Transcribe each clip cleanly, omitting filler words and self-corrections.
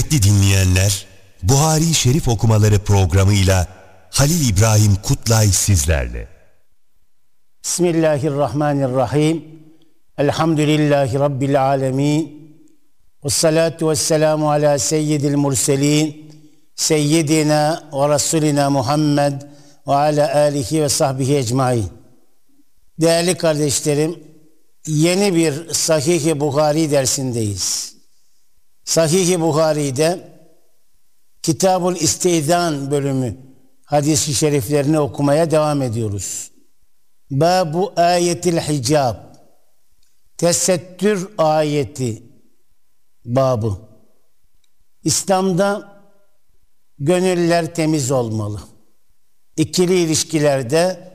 Kıymetli dinleyenler, Buhari Şerif okumaları programıyla Halil İbrahim Kutlay sizlerle. Bismillahirrahmanirrahim. Elhamdülillahi Rabbil alemin. Vessalatu vesselamu ala seyyidil murselin. Seyyidina ve Resulina Muhammed ve ala alihi ve sahbihi ecmain. Değerli kardeşlerim, yeni bir Sahih-i Buhari dersindeyiz. Sahih-i Buhari'de Kitab-ül İstizan bölümü hadis-i şeriflerini okumaya devam ediyoruz. Babu ayetil hicab, tesettür ayeti babı. İslam'da gönüller temiz olmalı. İkili ilişkilerde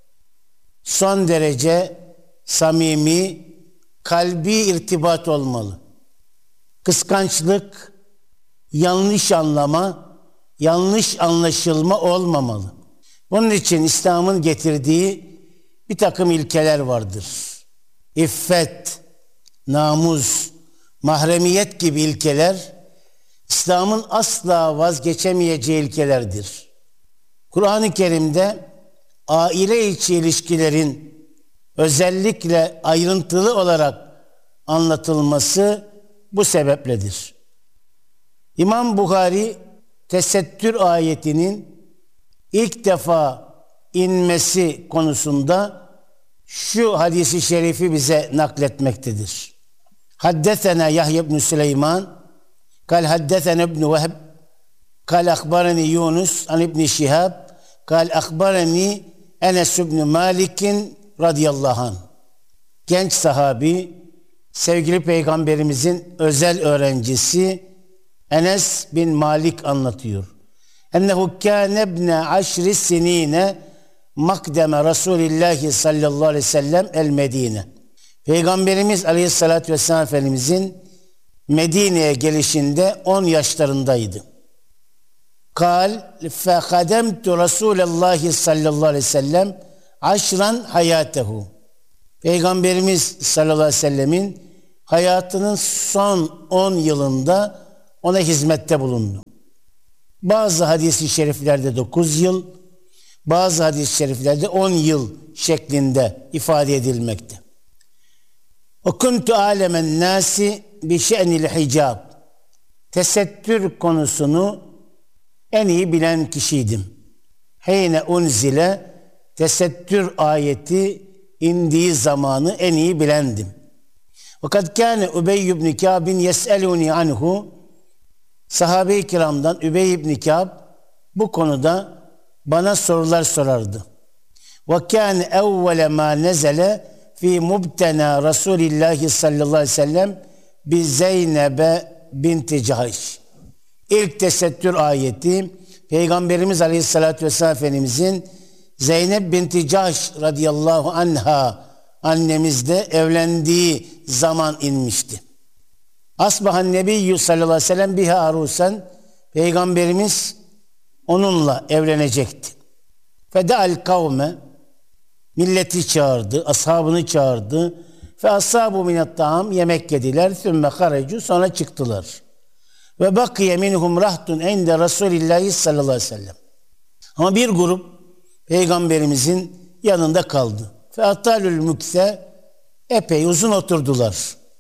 son derece samimi, kalbi irtibat olmalı. Kıskançlık, yanlış anlama, yanlış anlaşılma olmamalı. Bunun için İslam'ın getirdiği bir takım ilkeler vardır. İffet, namus, mahremiyet gibi ilkeler İslam'ın asla vazgeçemeyeceği ilkelerdir. Kur'an-ı Kerim'de aile içi ilişkilerin özellikle ayrıntılı olarak anlatılması bu sebepledir. İmam Buhari tesettür ayetinin ilk defa inmesi konusunda şu hadisi şerifi bize nakletmektedir. Haddesena Yahya ibn Süleyman kal haddesena ibn Vehb kal akhbarani Yunus an ibn Şihab kal akhbarani Enes ibn Malik'in radıyallahu anh. Genç sahabi, sevgili Peygamberimizin özel öğrencisi Enes bin Malik anlatıyor. Ennehu kâne ibne aşri sinîne makdeme Resulillahi sallallahu aleyhi ve sellem el Medine. Peygamberimiz aleyhissalatü vesselam Efendimizin Medine'ye gelişinde 10 yaşlarındaydı. Kal fehademtu Resulallahi sallallahu aleyhi ve sellem aşran hayatehu. Peygamberimiz sallallahu aleyhi ve sellemin hayatının son 10 yılında ona hizmette bulundu. Bazı hadis-i şeriflerde 9 yıl, bazı hadis-i şeriflerde 10 yıl şeklinde ifade edilmekte. O kuntu alemen nasi bi şe'nil hicab. Tesettür konusunu en iyi bilen kişiydim. Heyne unzile, tesettür ayeti indiği zamanı en iyi bilendim. Fakat kâne Übey ibn Kâb'in yes'elûni anhu. Sahabe-i kiramdan Übey ibn Kâb bu konuda bana sorular sorardı. Ve kâne evvele mâ nezele fî mubtenâ Resulillahi sallallahu aleyhi ve sellem bi Zeynebe binti Cahş. İlk tesettür ayeti Peygamberimiz aleyhissalatü vesselam Efendimizin Zeynep binti Cahş radıyallahu anha annemizle evlendiği zaman inmişti. Asbahan nebiyyü sallallahu aleyhi ve sellem biha arusen. Peygamberimiz onunla evlenecekti. Fede'al kavme, milleti çağırdı, ashabını çağırdı. Fe ashabu minet ta'am, yemek yediler. Sümme harecu, sonra çıktılar. Ve bakiye minhum rahtun inde Resulillahi sallallahu aleyhi ve sellem. Ama bir grup Peygamberimizin yanında kaldı. Fe atalül mükse, epey uzun oturdular.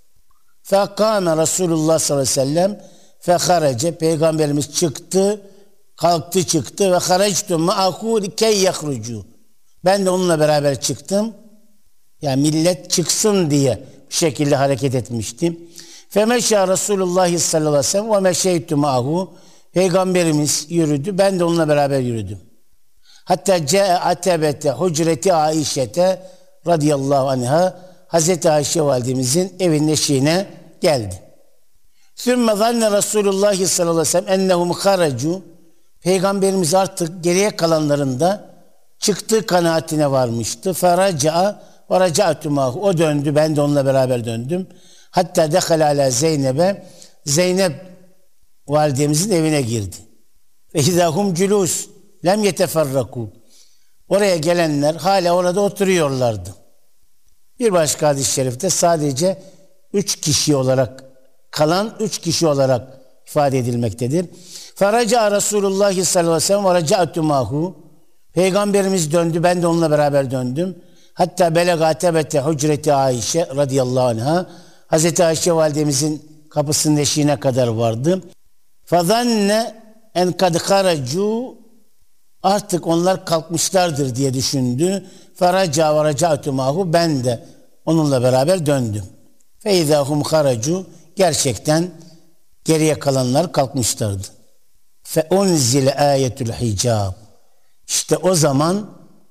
Fe kâme Resulullah sallallahu aleyhi ve sellem fe harece, Peygamberimiz çıktı, kalktı çıktı ve harectu ma'ahu likey yahrucu. Ben de onunla beraber çıktım. Yani millet çıksın diye bu şekilde hareket etmiştim. Fe meşâ Resulullah sallallahu aleyhi ve sellem ve meşeytu ma'ahu. Peygamberimiz yürüdü, ben de onunla beraber yürüdüm. Hatta ce'e atebete hucreti Aişete radıyallahu anha, Hazreti Ayşe validemizin evinin eşiğine geldi. Sümme zanne Resulullah sallallahu aleyhi ve sellem ennehum haracu. Peygamberimiz artık geriye kalanlarında çıktığı kanaatine varmıştı. Feraca'a ve raca'tumahu. O döndü, ben de onunla beraber döndüm. Hatta dehal ala Zeynep'e. Zeynep validemizin evine girdi. Ve izahum culus lem yeteferraku. Oraya gelenler hala orada oturuyorlardı. Bir başka hadis-i şerifte sadece 3 kişi olarak kalan 3 kişi olarak ifade edilmektedir. Feraca Resulullah sallallahu aleyhi ve sellem ve raca'tu mahu. Peygamberimiz döndü, ben de onunla beraber döndüm. Hatta belega tebete hucreti Ayşe radıyallahu anha. Hazreti Ayşe validemizin kapısının eşiğine kadar vardı. Fazanne en kad haracu, artık onlar kalkmışlardır diye düşündü. Feraca ve raca'tu mahu, ben de onunla beraber döndüm. Feizahum haracu, gerçekten geriye kalanlar kalkmışlardı. Fe unzile ayetul hicab. İşte o zaman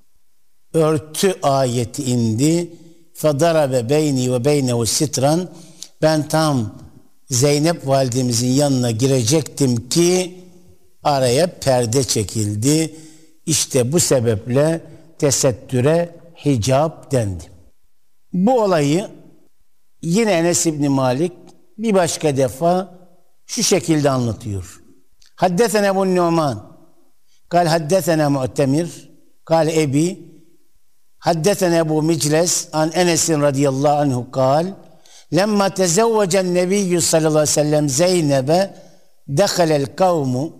örtü ayeti indi. Fedarabe beyni ve beynehu sitran. Ben tam Zeynep validemizin yanına girecektim ki araya perde çekildi. İşte bu sebeple tesettüre hicab dendi. Bu olayı yine Enes İbni Malik bir başka defa şu şekilde anlatıyor. Haddesene Ebu Numan kal haddesene Mu'temir kal Ebi haddesene Ebu Micles an Enes'in radıyallahu anhu kal lemma tezevvecen nebiyyü sallallahu aleyhi ve sellem Zeynep'e dekhalel kavmu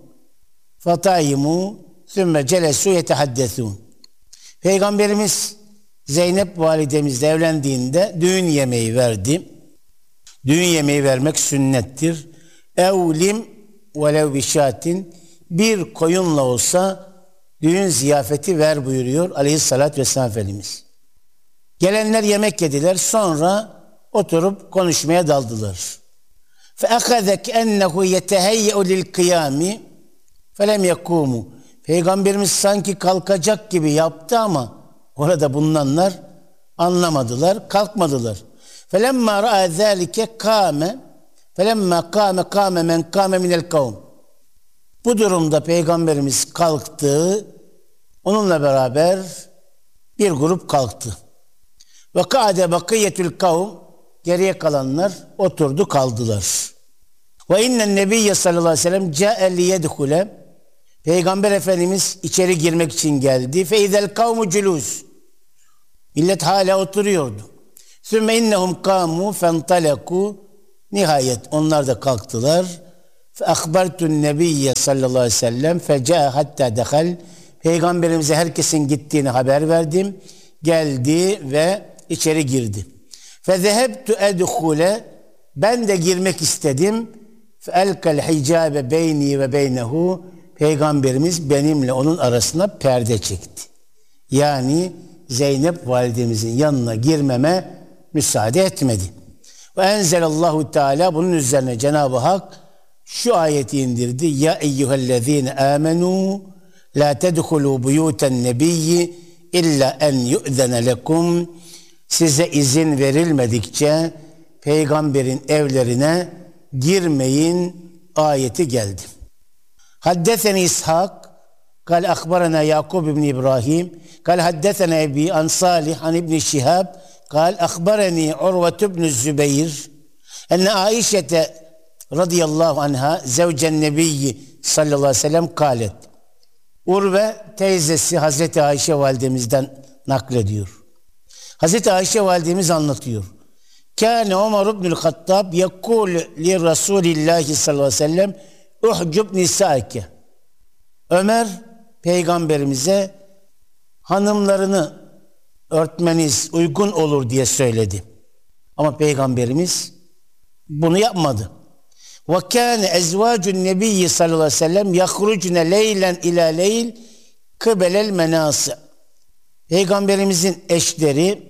fatayimu sümme celesu yetehaddesûn. Peygamberimiz Zeynep validemizle evlendiğinde düğün yemeği verdi. Düğün yemeği vermek sünnettir. Evlim velev bişatin, bir koyunla olsa düğün ziyafeti ver buyuruyor aleyhissalatü vesselam Efendimiz. Gelenler yemek yediler, sonra oturup konuşmaya daldılar. فَاَخَذَ كَأَنَّهُ يَتَهَيَّعُ لِلْقِيَامِ فَلَمْ يَقُومُ. Peygamberimiz sanki kalkacak gibi yaptı ama orada bulunanlar anlamadılar, kalkmadılar. فَلَمَّا رَأَى ذَٰلِكَ قَامَ فَلَمَّا قَامَ مَنْ قَامَ مِنَ الْقَوْمِ. Bu durumda Peygamberimiz kalktı, onunla beraber bir grup kalktı. وَقَعَدَ بَقِيَّةُ الْقَوْمِ. Geriye kalanlar oturdu, kaldılar. وَاِنَّ النَّبِيَّ sallallahu aleyhi ve sellem جَاءَ لِيَدْخُلَ. Peygamber Efendimiz içeri girmek için geldi. فَاِذَا الْقَوْمُ جُلُوسُ. Millet hala oturuyordu. ثُمَّ اِنَّهُمْ قَامُوا فَانْطَلَقُوا. Nihayet onlar da kalktılar. فَاَخْبَرْتُ النَّبِيَّ sallallahu aleyhi ve sellem فَجَاءَ hatta دَخَلْ. Peygamberimize herkesin gittiğini haber verdim. Geldi ve içeri girdi. فَذَهَبْتُ اَدْخُلَ. Ben de girmek istedim. فَاَلْكَ الْحِجَابَ بَيْنِي وَبَيْنَهُ. Peygamberimiz benimle onun arasına perde çekti. Yani Zeynep validemizin yanına girmeme müsaade etmedi. Ve enzelallahu teala, bunun üzerine Cenab-ı Hak şu ayeti indirdi. Ya eyyühellezine amenu la tedhulu buyuten nebiyyi illa en yu'zene lekum. Size izin verilmedikçe peygamberin evlerine girmeyin ayeti geldi. Haddeseni İshak kal akhbarana Yakub ibn İbrahim kal haddesena Ebi an Salih an İbn Şihab kal akhbarani Urve ibn Zübeyir enne Aişete radıyallahu anha zevcen nebiyyi sallallahu aleyhi ve sellem kalet. Urve teyzesi Hazreti Ayşe validemizden naklediyor. Hazreti Ayşe validemiz anlatıyor. Kâne Ömer ibnül Hattab yekûl li Resulillahi sallallahu aleyhi ve sellem uhcub nisâke. Ömer peygamberimize hanımlarını örtmeniz uygun olur diye söyledi. Ama peygamberimiz bunu yapmadı. Ve kâne ezvâcun nebiyyi sallallahu aleyhi ve sellem yahrucne leylen ilâ leyl kıbelel menâsı. Peygamberimizin eşleri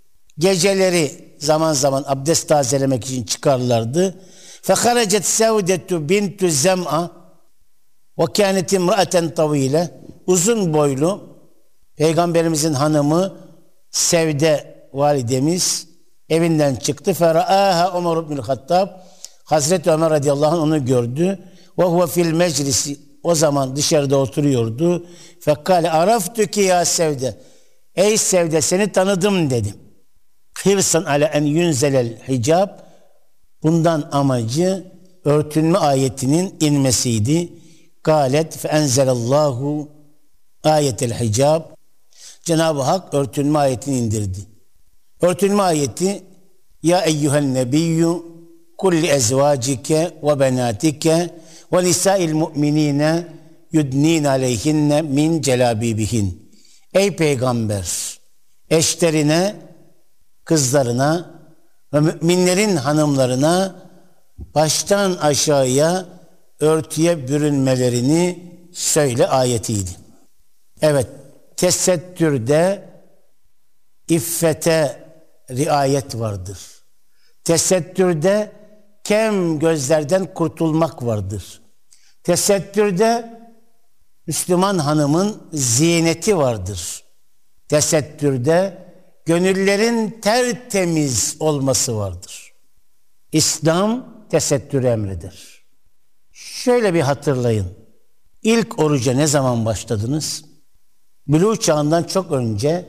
geceleri zaman zaman abdest tazelemek için çıkarlardı. Feharacet Sevdetu bintu Zem'a ve kânet imra'aten tavîle. Uzun boylu Peygamberimizin hanımı Sevde validemiz evinden çıktı. Ferââhâ Ömer ibnül Hattab. Hazreti Ömer radıyallahu anh onu gördü. Ve huve fil meclisi. O zaman dışarıda oturuyordu. Fekâle araftüki ya Sevde. Ey Sevde, seni tanıdım dedi. Hırsan ale en yunzelel hicab. Bundan amacı örtünme ayetinin inmesiydi. Galet fe enzelallahu ayetel hicab. Cenab-ı Hak örtünme ayetini indirdi. Örtünme ayeti ya eyyühen nebiyyü kulli ezvacike ve benatike ve nisa'il mu'minine yudnîne aleyhinne min celabibihin. Ey peygamber, eşlerine, kızlarına ve müminlerin hanımlarına baştan aşağıya örtüye bürünmelerini söyle ayetiydi. Evet, tesettürde iffete riayet vardır. Tesettürde kem gözlerden kurtulmak vardır. Tesettürde Müslüman hanımın ziyneti vardır. Tesettürde gönüllerin tertemiz olması vardır. İslam tesettürü emreder. Şöyle bir hatırlayın. İlk oruca ne zaman başladınız? Buluğ çağından çok önce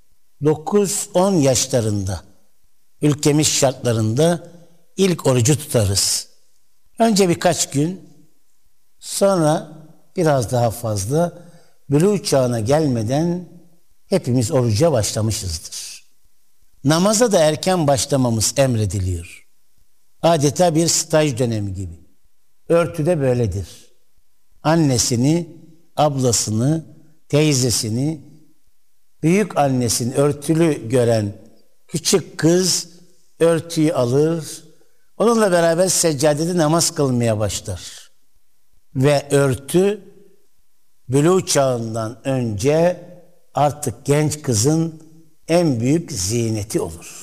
9-10 yaşlarında ülkemiz şartlarında ilk orucu tutarız. Önce birkaç gün, sonra biraz daha fazla, buluğ çağına gelmeden hepimiz oruca başlamışızdır. Namaza da erken başlamamız emrediliyor. Adeta bir staj dönemi gibi. Örtü de böyledir. Annesini, ablasını, teyzesini, büyük annesini örtülü gören küçük kız örtüyü alır, onunla beraber seccadede namaz kılmaya başlar. Ve örtü buluğ çağından önce artık genç kızın en büyük ziyneti olur.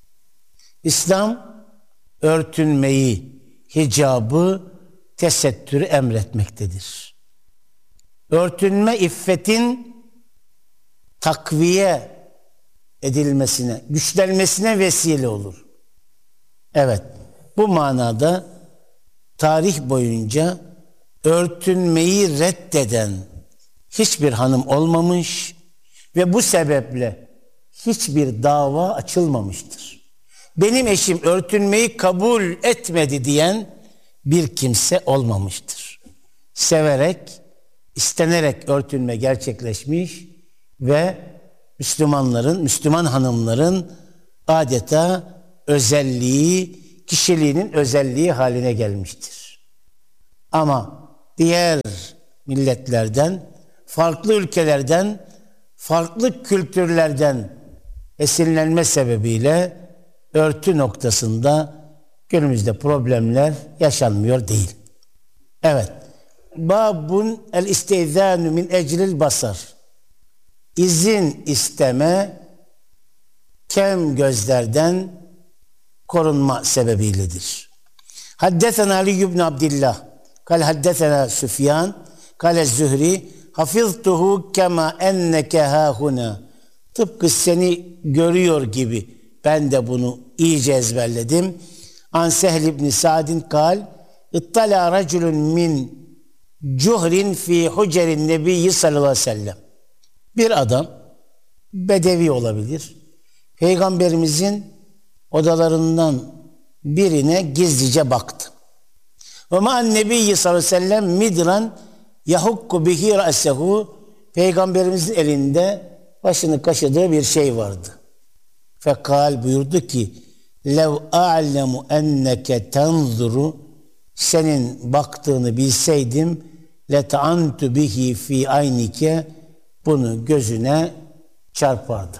İslam örtünmeyi, hicabı, tesettürü emretmektedir. Örtünme iffetin takviye edilmesine, güçlenmesine vesile olur. Evet, bu manada tarih boyunca örtünmeyi reddeden hiçbir hanım olmamış ve bu sebeple hiçbir dava açılmamıştır. Benim eşim örtünmeyi kabul etmedi diyen bir kimse olmamıştır. Severek, istenerek örtünme gerçekleşmiş ve Müslüman hanımların adeta özelliği, kişiliğinin özelliği haline gelmiştir. Ama diğer milletlerden, farklı ülkelerden, farklı kültürlerden esinlenme sebebiyle örtü noktasında günümüzde problemler yaşanmıyor değil. Evet. Babun el istizanu min eclil basar. İzin isteme kem gözlerden korunma sebebiyledir. Haddesena Ali ibn Abdillah kal haddesena Süfyan kal Zühri hafiztuhu kema enneke hahuna. Tıpkı seni görüyor gibi ben de bunu iyice ezberledim. An Sehl ibn Sa'din kal ittala raculun min cuhrin fi hucerin nebiyyi sallallahu aleyhi ve sellem. Bir adam, bedevi olabilir, Peygamberimizin odalarından birine gizlice baktı. Ve ma'an nebiyyi sallallahu aleyhi ve sellem midran yahukku bihi ra'sehu. Peygamberimizin elinde başını kaşıdığı bir şey vardı. Fekal buyurdu ki lev a'lemu enneke tanzuru, senin baktığını bilseydim leta'antu bihi fi aynike, bunu gözüne çarpardım.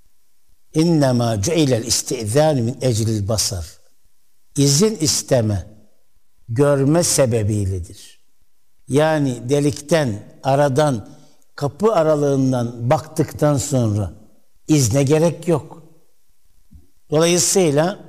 İnnemâ cu'ilel istizânu min eclil basar. İzin isteme görme sebebiyledir. Yani delikten, aradan, kapı aralığından baktıktan sonra izne gerek yok. Dolayısıyla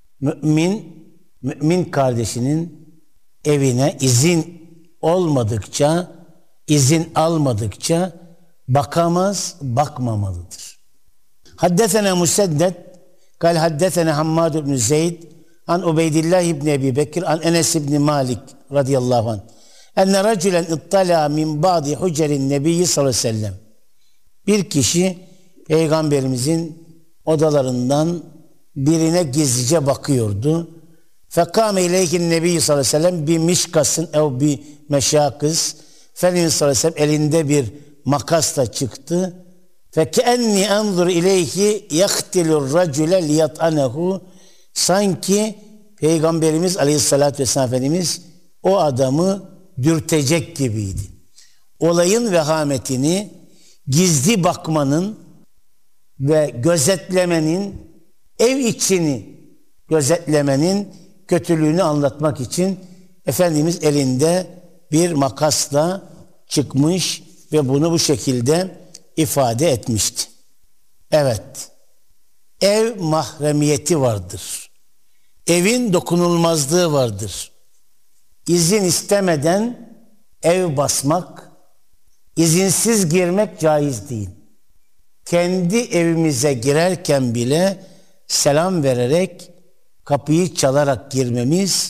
mümin kardeşinin evine izin olmadıkça, izin almadıkça bakamaz, bakmamalıdır. Haddesena Museddet kal haddesena Hammad ibn Zeyd an Ubeydillah ibn Ebi Bekir an Enes ibn Malik radıyallahu anh enne raculen ittala min ba'di hucerin nebiyyi sallallahu aleyhi ve sellem. Bir kişi Peygamberimizin odalarından birine gizlice bakıyordu. Fekâme ileyhin nebiyyi sallallahu aleyhi ve sellem bi mişkasın ev bi meşakız. Efendimiz sallallahu aleyhi ve sellem elinde bir makasla çıktı. Fekeenni enzur ileyhi yahtilur racule liyat'anehu. Sanki Peygamberimiz Aleyhisselatü Vesselam Efendimiz o adamı dürtecek gibiydi. Olayın vehametini, gizli bakmanın ve gözetlemenin, ev içini gözetlemenin kötülüğünü anlatmak için Efendimiz elinde bir makasla çıkmış ve bunu bu şekilde ifade etmişti. Evet, ev mahremiyeti vardır. Evin dokunulmazlığı vardır. İzin istemeden ev basmak, izinsiz girmek caiz değil. Kendi evimize girerken bile selam vererek, kapıyı çalarak girmemiz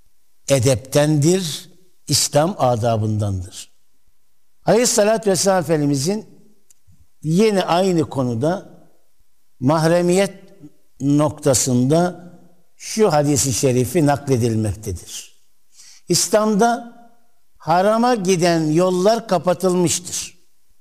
edeptendir, İslam adabındandır. Aleyhissalatü vesselam Efendimizin yine aynı konuda mahremiyet noktasında şu hadisi şerifi nakledilmektedir. İslam'da harama giden yollar kapatılmıştır.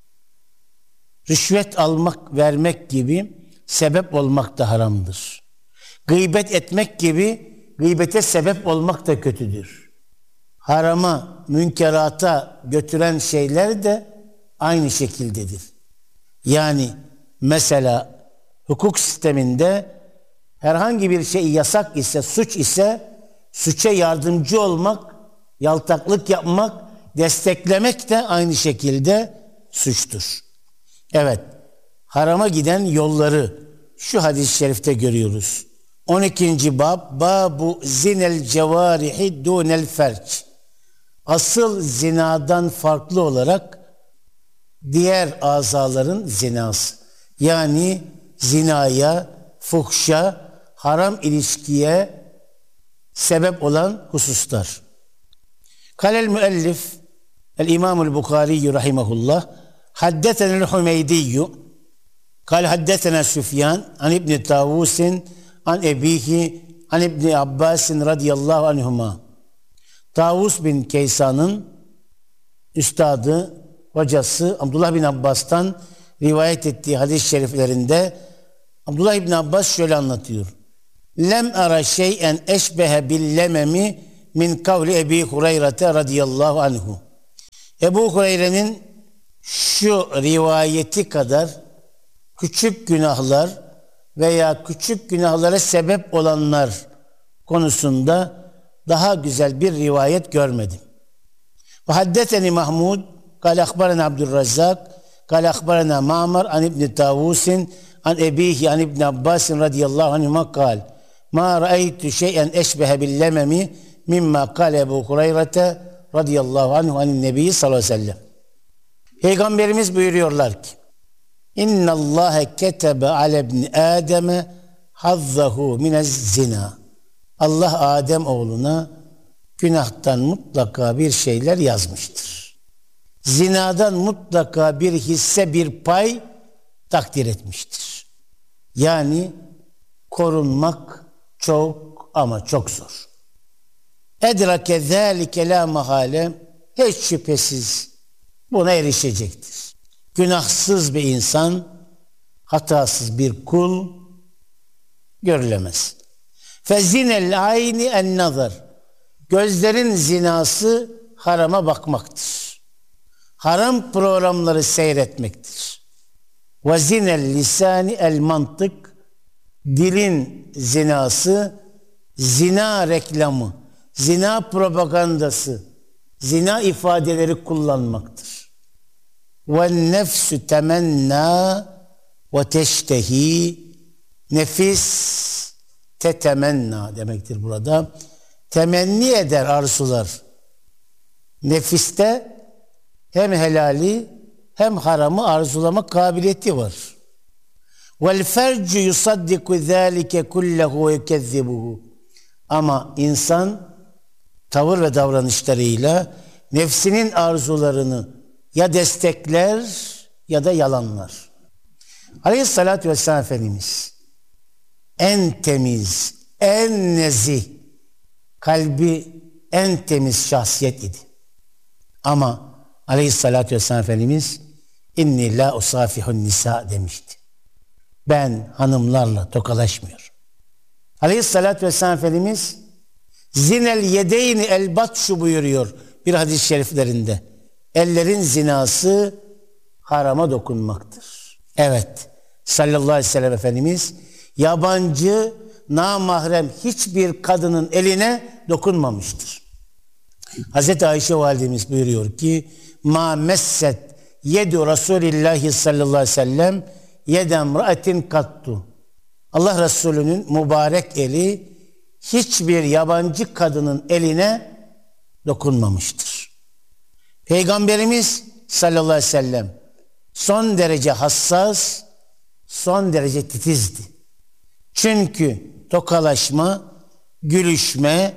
Rüşvet almak, vermek gibi sebep olmak da haramdır. Gıybet etmek gibi gıybete sebep olmak da kötüdür. Harama, münkerata götüren şeyler de aynı şekildedir. Yani mesela hukuk sisteminde herhangi bir şey yasak ise, suç ise suça yardımcı olmak, yaltaklık yapmak, desteklemek de aynı şekilde suçtur. Evet, harama giden yolları şu hadis-i şerifte görüyoruz. 12. bab, babu zinel cevarihi dunel ferç. Asıl zinadan farklı olarak diğer azaların zinası. Yani zinaya, fuhşa, haram ilişkiye sebep olan hususlar. Kalel müellif el-İmamul Bukhari rahimahullah haddetenel Hümeydiyyü kal haddetena Süfyan an İbn Tavus'in an ebihi an İbn Abbas'in radıyallahu anhuma. Tavus bin Keysan'ın üstadı, hocası Abdullah bin Abbas'tan rivayet ettiği hadis-i şeriflerinde Abdullah bin Abbas şöyle anlatıyor. Lem ara şey'en eşbehe billememi min kavli Ebi Hureyre radıyallahu anhu. Ebu Hureyre'nin şu rivayeti kadar küçük günahlar veya küçük günahlara sebep olanlar konusunda daha güzel bir rivayet görmedim. Ve haddeteni Mahmud kâle akbarena Abdurrazzak kâle akbarena Ma'mar an İbn Tavus'in an ebihi an İbn Abbas'in radıyallahu anhuma kâle ma ra'eytü şey'en eşbehe billememi mimma kâle Ebu Hureyre radıyallahu anhu anin nebi sallallahu aleyhi ve sellem. Peygamberimiz buyuruyorlar ki İnna Allahe ketebe ale ibn Adem'e hazzahu minez zina. Allah Adem oğluna günahtan mutlaka bir şeyler yazmıştır. Zinadan mutlaka bir hisse, bir pay takdir etmiştir. Yani korunmak çok ama çok zor. Edrake zâlike la mahale, hiç şüphesiz buna erişecektir. Günahsız bir insan, hatasız bir kul görülemez. Fezinel ayni en nazar. Gözlerin zinası harama bakmaktır. Haram programları seyretmektir. Ve zinel lisani el mantık. Dilin zinası, zina reklamı, zina propagandası, zina ifadeleri kullanmaktır. Ve nefsü temenna ve teştehi. Nefis tetemenna demektir burada. Temenni eder, arzular. Nefiste hem helali hem haramı arzulama kabiliyeti var. Vel fercu yusaddiku zâlike kullehu ve yukezzibuhu. Ama insan tavır ve davranışlarıyla nefsinin arzularını ya destekler ya da yalanlar. Aleyhissalatü vesselam Efendimiz en temiz, en nezih, kalbi en temiz şahsiyet idi. Ama Aleyhissalatü vesselam Efendimiz inni la usafihun nisa demişti. Ben hanımlarla tokalaşmıyorum. Aleyhissalatü vesselam Efendimiz Zinel yedeyni el batşu buyuruyor bir hadis-i şeriflerinde. Ellerin zinası harama dokunmaktır. Evet, sallallahu aleyhi ve sellem Efendimiz yabancı, namahrem hiçbir kadının eline dokunmamıştır. Hazreti Ayşe validemiz buyuruyor ki ma messet yedu Resulillahi sallallahu aleyhi ve sellem yedem ra'atin kattu. Allah Resulü'nün mübarek eli hiçbir yabancı kadının eline dokunmamıştır. Peygamberimiz sallallahu aleyhi ve sellem son derece hassas, son derece titizdi. Çünkü tokalaşma, gülüşme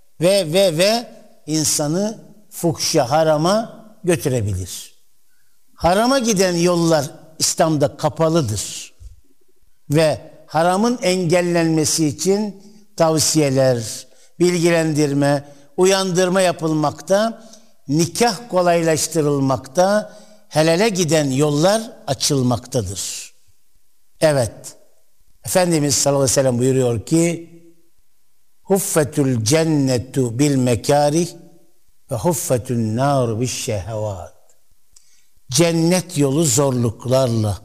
ve insanı fuhşa, harama götürebilir. Harama giden yollar İslam'da kapalıdır. Ve haramın engellenmesi için tavsiyeler, bilgilendirme, uyandırma yapılmakta, nikah kolaylaştırılmakta, helale giden yollar açılmaktadır. Evet, Efendimiz sallallahu aleyhi ve sellem buyuruyor ki huffetul cennetu bil mekarih ve huffetun nar bil şehvat. Cennet yolu zorluklarla,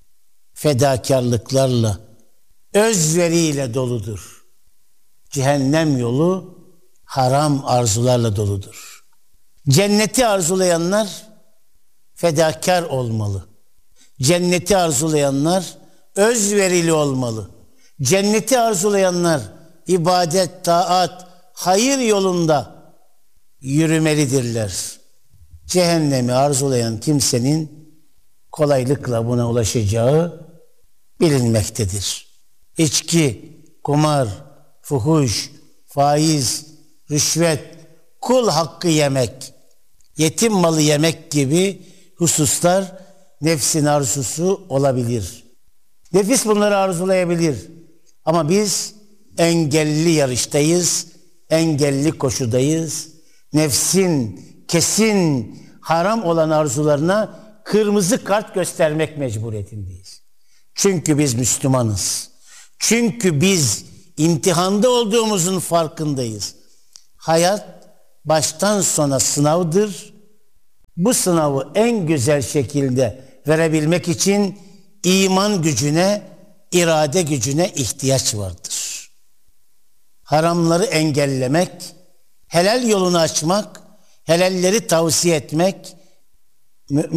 fedakarlıklarla, özveriyle doludur. Cehennem yolu haram arzularla doludur. Cenneti arzulayanlar fedakar olmalı. Cenneti arzulayanlar özverili olmalı. Cenneti arzulayanlar ibadet, taat, hayır yolunda yürümelidirler. Cehennemi arzulayan kimsenin kolaylıkla buna ulaşacağı bilinmektedir. İçki, kumar, fuhuş, faiz, rüşvet, kul hakkı yemek, yetim malı yemek gibi hususlar nefsin arzusu olabilir. Nefis bunları arzulayabilir. Ama biz engelli yarıştayız, engelli koşudayız. Nefsin kesin haram olan arzularına kırmızı kart göstermek mecburiyetindeyiz. Çünkü biz Müslümanız. Çünkü biz imtihanda olduğumuzun farkındayız. Hayat baştan sona sınavdır. Bu sınavı en güzel şekilde verebilmek için iman gücüne, irade gücüne ihtiyaç vardır. Haramları engellemek, helal yolunu açmak, helalleri tavsiye etmek,